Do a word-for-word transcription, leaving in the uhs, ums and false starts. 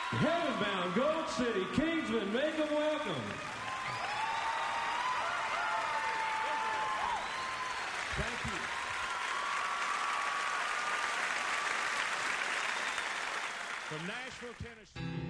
Heavenbound, Gold City, Kingsman, make them welcome. Thank you. From Nashville, Tennessee.